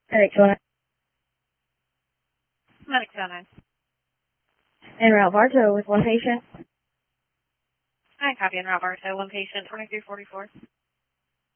Medic 29. Medic 29. En route Bartow with one patient. I copy en route Bartow, one patient, 2344.